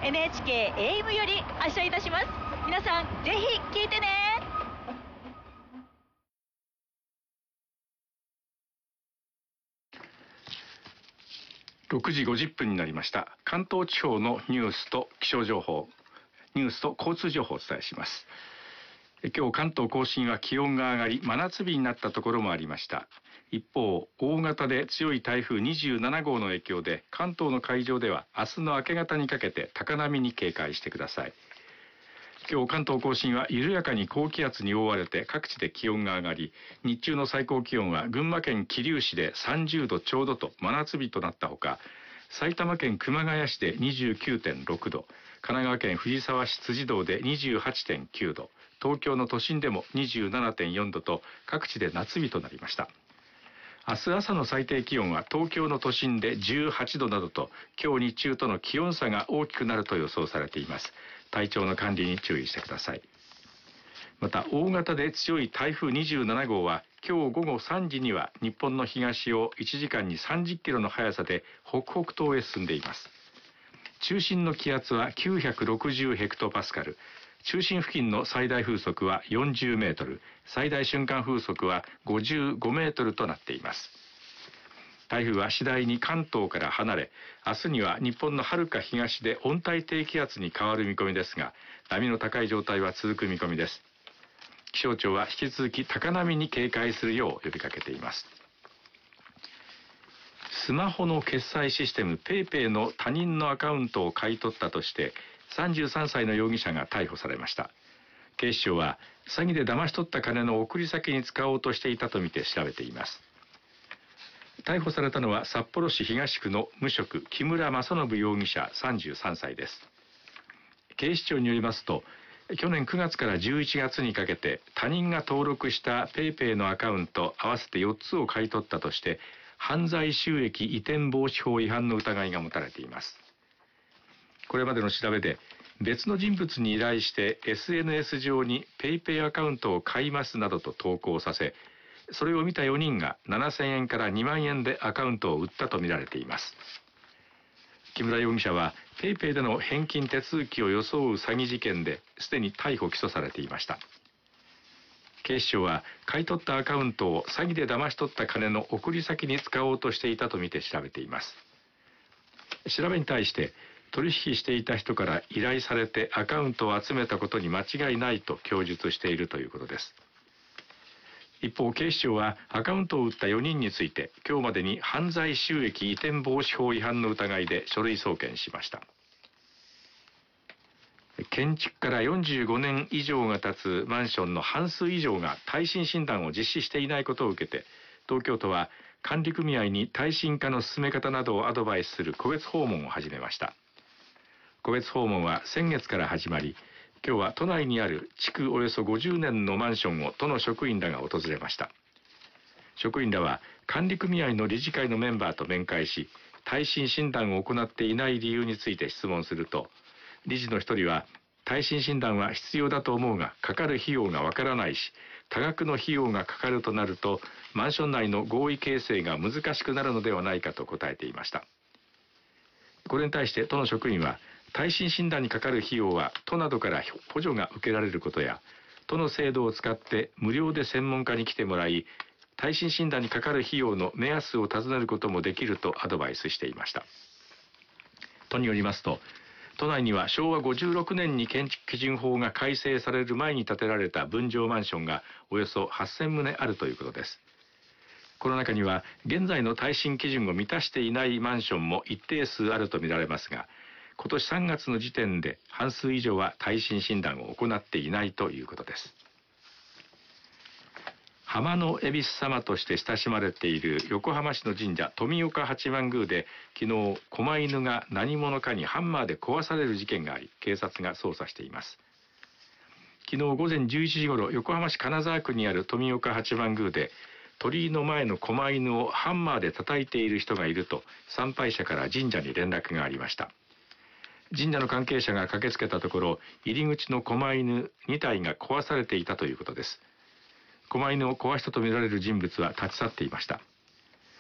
NHK AM より発射いたします。皆さんぜひ聞いてね。 6時50分になりました。関東地方のニュースと気象情報、ニュースと交通情報をお伝えします。今日関東甲信は気温が上がり、真夏日になったところもありました。一方、大型で強い台風27号の影響で、関東の海上では明日の明け方にかけて高波に警戒してください。今日関東甲信は緩やかに高気圧に覆われて各地で気温が上がり、日中の最高気温は群馬県桐生市で30度ちょうどと真夏日となったほか、埼玉県熊谷市で 29.6 度、神奈川県藤沢市辻堂で 28.9 度、東京の都心でも 27.4 度と各地で夏日となりました。明日朝の最低気温は東京の都心で18度などと、今日日中との気温差が大きくなると予想されています。体調の管理に注意してください。また、大型で強い台風27号は今日午後3時には日本の東を1時間に30キロの速さで北北東へ進んでいます。中心の気圧は960ヘクトパスカル、中心付近の最大風速は40メートル、最大瞬間風速は55メートルとなっています。台風は次第に関東から離れ、明日には日本の遥か東で温帯低気圧に変わる見込みですが、波の高い状態は続く見込みです。気象庁は引き続き高波に警戒するよう呼びかけています。スマホの決済システム PayPay の他人のアカウントを買い取ったとして33歳の容疑者が逮捕されました。警視庁は詐欺で騙し取った金の送り先に使おうとしていたとみて調べています。逮捕されたのは札幌市東区の無職木村正信容疑者33歳です。警視庁によりますと、去年9月から11月にかけて他人が登録した PayPay のアカウント合わせて4つを買い取ったとして犯罪収益移転防止法違反の疑いが持たれています。これまでの調べで別の人物に依頼して SNS 上に PayPay アカウントを買いますなどと投稿させ、それを見た4人が7000円から2万円でアカウントを売ったとみられています。木村容疑者は PayPay での返金手続きを装う詐欺事件ですでに逮捕・起訴されていました。警視庁は買い取ったアカウントを詐欺で騙し取った金の送り先に使おうとしていたとみて調べています。調べに対して取引していた人から依頼されてアカウントを集めたことに間違いないと供述しているということです。一方、警視庁はアカウントを売った4人について今日までに犯罪収益移転防止法違反の疑いで書類送検しました。建築から45年以上が経つマンションの半数以上が耐震診断を実施していないことを受けて、東京都は管理組合に耐震化の進め方などをアドバイスする個別訪問を始めました。個別訪問は先月から始まり、今日は都内にある築およそ50年のマンションを都の職員らが訪れました。職員らは管理組合の理事会のメンバーと面会し、耐震診断を行っていない理由について質問すると、理事の一人は、耐震診断は必要だと思うがかかる費用がわからないし、多額の費用がかかるとなるとマンション内の合意形成が難しくなるのではないかと答えていました。これに対して都の職員は、耐震診断にかかる費用は都などから補助が受けられることや、都の制度を使って無料で専門家に来てもらい、耐震診断にかかる費用の目安を尋ねることもできるとアドバイスしていました。都によりますと、都内には昭和56年に建築基準法が改正される前に建てられた分譲マンションがおよそ8000棟あるということです。この中には現在の耐震基準を満たしていないマンションも一定数あるとみられますが、今年3月の時点で半数以上は耐震診断を行っていないということです。浜の恵比寿様として親しまれている横浜市の神社富岡八幡宮で昨日、狛犬が何者かにハンマーで壊される事件があり、警察が捜査しています。昨日午前11時ごろ、横浜市金沢区にある富岡八幡宮で鳥居の前の狛犬をハンマーで叩いている人がいると参拝者から神社に連絡がありました。神社の関係者が駆けつけたところ、入り口の狛犬2体が壊されていたということです。狛犬を壊したとみられる人物は立ち去っていました。